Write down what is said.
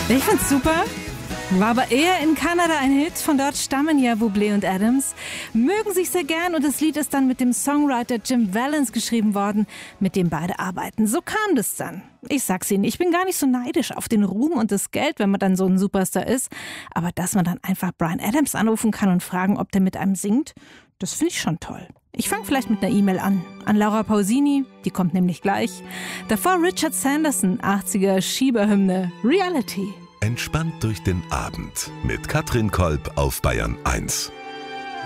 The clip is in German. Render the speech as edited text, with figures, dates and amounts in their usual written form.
Ich find's super. War aber eher in Kanada ein Hit, von dort stammen ja Bublé und Adams. Mögen sich sehr gern und das Lied ist dann mit dem Songwriter Jim Vallance geschrieben worden, mit dem beide arbeiten. So kam das dann. Ich sag's Ihnen, ich bin gar nicht so neidisch auf den Ruhm und das Geld, wenn man dann so ein Superstar ist. Aber dass man dann einfach Bryan Adams anrufen kann und fragen, ob der mit einem singt, das finde ich schon toll. Ich fange vielleicht mit einer E-Mail an Laura Pausini, die kommt nämlich gleich. Davor Richard Sanderson, 80er Schieberhymne, Reality. Entspannt durch den Abend mit Katrin Kolb auf Bayern 1.